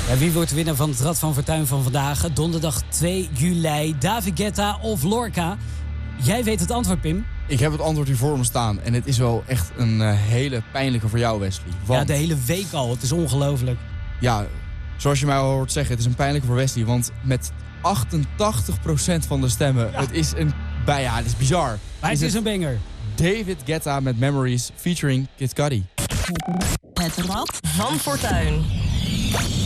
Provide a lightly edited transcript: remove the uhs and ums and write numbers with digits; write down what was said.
Ja, wie wordt de winnaar van het Rad van Fortuin van vandaag? Donderdag 2 juli. David Guetta of Lorca? Jij weet het antwoord, Pim. Ik heb het antwoord hier voor me staan. En het is wel echt een hele pijnlijke voor jou, Wesley. Want, Ja, de hele week al. Het is ongelooflijk. ja, zoals je mij al hoort zeggen, het is een pijnlijke voor Wesley. Want met 88% van de stemmen, Ja. het is bizar. Maar het is een banger. David Guetta met Memories featuring Kid Cudi. Het Rad van Fortuin.